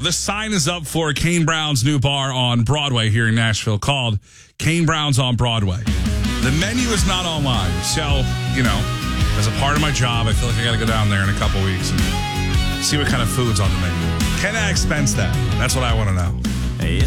the sign is up for Kane Brown's new bar on Broadway here in Nashville called Kane Brown's on Broadway. The menu is not online. So, as a part of my job, I feel like I got to go down there in a couple weeks and see what kind of food's on the menu. Can I expense that? That's what I want to know. Hey,